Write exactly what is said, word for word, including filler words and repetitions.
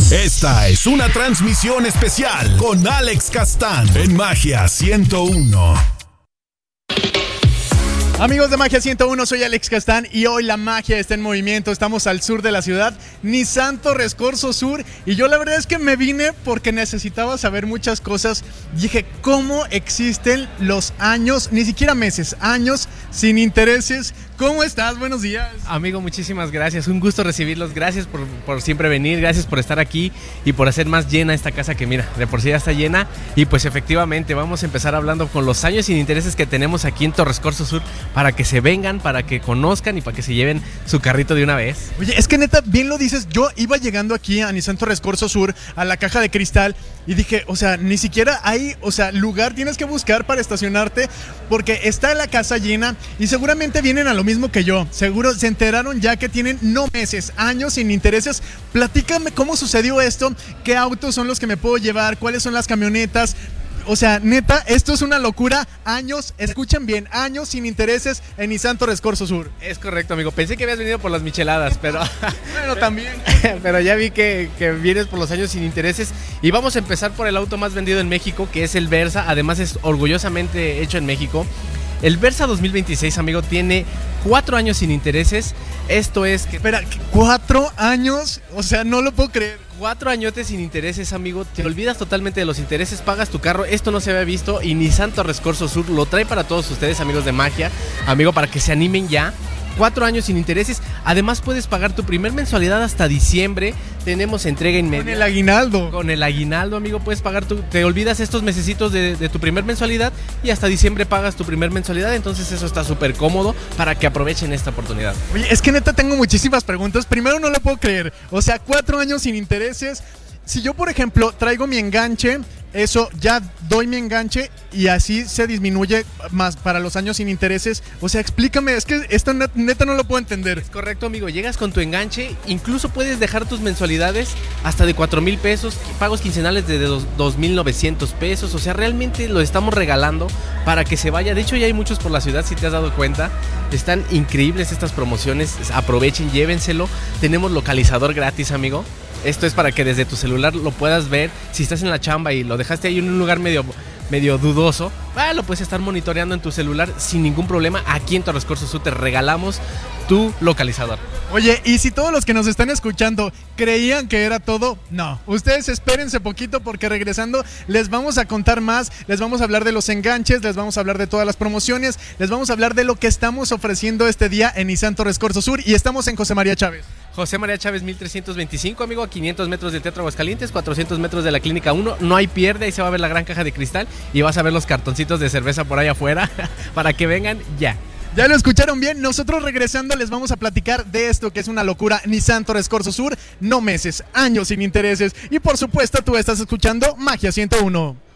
Esta es una transmisión especial con Alex Castán en Magia ciento uno. Amigos de Magia ciento uno, soy Alex Castán y hoy la magia está en movimiento. Estamos al sur de la ciudad, Nissan Torres Corso Sur, y yo la verdad es que me vine porque necesitaba saber muchas cosas. Dije, ¿cómo existen los años, ni siquiera meses, años sin intereses? ¿Cómo estás? Buenos días. Amigo, muchísimas gracias, un gusto recibirlos. Gracias por, por siempre venir, gracias por estar aquí y por hacer más llena esta casa que mira, de por sí ya está llena. Y pues efectivamente vamos a empezar hablando con los años sin intereses que tenemos aquí en Torres Corso Sur, para que se vengan, para que conozcan y para que se lleven su carrito de una vez. Oye, es que neta, bien lo dices, yo iba llegando aquí a Nissan Torres Corso Sur, a la caja de cristal, y dije, o sea, ni siquiera hay, o sea, lugar tienes que buscar para estacionarte, porque está la casa llena y seguramente vienen a lo mismo que yo. Seguro se enteraron ya que tienen no meses, años sin intereses. Platícame cómo sucedió esto, qué autos son los que me puedo llevar, cuáles son las camionetas. O sea, neta, esto es una locura. Años, escuchen bien, años sin intereses en Nissan Torres Corso Sur. Es correcto, amigo. Pensé que habías venido por las micheladas, pero... bueno, también. Pero ya vi que, que vienes por los años sin intereses. Y vamos a empezar por el auto más vendido en México, que es el Versa. Además es orgullosamente hecho en México. El Versa dos mil veintiséis, amigo, tiene cuatro años sin intereses. Esto es que... Espera, ¿cuatro años? O sea, no lo puedo creer. Cuatro añotes sin intereses, amigo. Te olvidas totalmente de los intereses, pagas tu carro. Esto no se había visto y Nissan Torres Corso Sur lo trae para todos ustedes, amigos de Magia. Amigo, para que se animen ya. Cuatro años sin intereses. Además puedes pagar tu primer mensualidad hasta diciembre. Tenemos entrega inmediata. Con el aguinaldo. Con el aguinaldo, amigo, puedes pagar tu... Te olvidas estos mesecitos de, de tu primer mensualidad y hasta diciembre pagas tu primer mensualidad. Entonces eso está súper cómodo para que aprovechen esta oportunidad. Oye, es que neta tengo muchísimas preguntas. Primero, no lo puedo creer. O sea, cuatro años sin intereses. Si yo, por ejemplo, traigo mi enganche, eso, ya doy mi enganche y así se disminuye más para los años sin intereses. O sea, explícame, es que esto neta no lo puedo entender. Es correcto, amigo, llegas con tu enganche, incluso puedes dejar tus mensualidades hasta de cuatro mil pesos, pagos quincenales de dos mil novecientos pesos. O sea, realmente lo estamos regalando para que se vaya. De hecho, ya hay muchos por la ciudad, si te has dado cuenta. Están increíbles estas promociones, aprovechen, llévenselo. Tenemos localizador gratis, amigo. Esto es para que desde tu celular lo puedas ver. Si estás en la chamba y lo dejaste ahí en un lugar medio, medio dudoso, ah, lo puedes estar monitoreando en tu celular sin ningún problema. Aquí en Torres Corso Sur te regalamos tu localizador. Oye, y si todos los que nos están escuchando creían que era todo, no. Ustedes espérense poquito porque regresando les vamos a contar más. Les vamos a hablar de los enganches, les vamos a hablar de todas las promociones, les vamos a hablar de lo que estamos ofreciendo este día en Nissan Torres Corso Sur. Y estamos en José María Chávez. José María Chávez mil trescientos veinticinco, amigo, a quinientos metros del Teatro Aguascalientes, cuatrocientos metros de la Clínica uno. No hay pierde, ahí se va a ver la gran caja de cristal y vas a ver los cartoncitos de cerveza por ahí afuera para que vengan ya. Ya lo escucharon bien, nosotros regresando les vamos a platicar de esto que es una locura. Nissan Torres Corso Sur, no meses, años sin intereses. Y por supuesto tú estás escuchando Magia ciento uno.